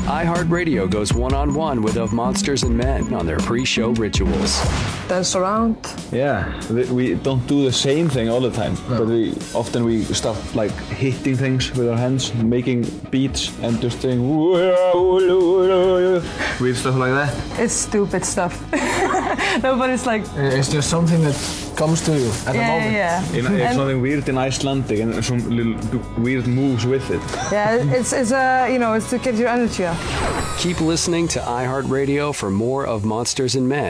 iHeartRadio goes one-on-one with Of Monsters and Men on their pre-show rituals. Dance around. Yeah, we don't do the same thing all the time, but we start like hitting things with our hands, making beats and just saying weird stuff like that. It's stupid stuff. Nobody's like... It's just something that comes to you at the moment. Yeah. It's something weird in Icelandic and some little weird moves with it. Yeah, it's to get your energy up. Keep listening to iHeartRadio for more Of Monsters and Men.